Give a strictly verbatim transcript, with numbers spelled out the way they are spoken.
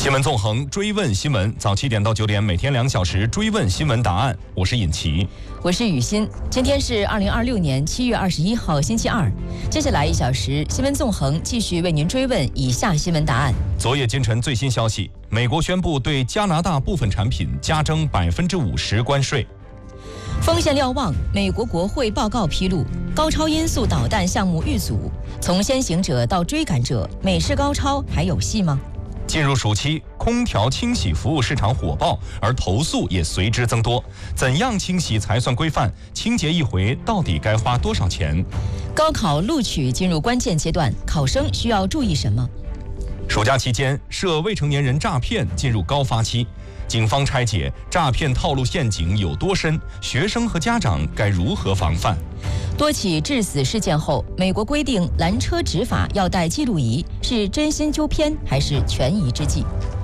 新闻纵横，追问新闻，早七点到九点，每天两小时追问新闻答案。我是尹奇， 我是雨欣。今天是二零二六年七月二十一号，星期二。接下来一小时，新闻纵横继续为您追问以下新闻答案。 昨夜今晨最新消息，美国宣布对加拿大部分产品加征百分之五十关税。 锋线瞭望，美国国会报告披露，高超音速导弹项目遇阻，从先行者到追赶者，美式高超还有戏吗？ 进入暑期，空调清洗服务市场火爆，而投诉也随之增多。怎样清洗才算规范？清洁一回到底该花多少钱？ 高考录取进入关键阶段，考生需要注意什么？ 暑假期间，涉未成年人诈骗进入高发期，警方拆解诈骗套路陷阱有多深，学生和家长该如何防范？ 多起致死事件后，美国规定拦车执法要带记录仪，是真心纠偏还是权宜之计？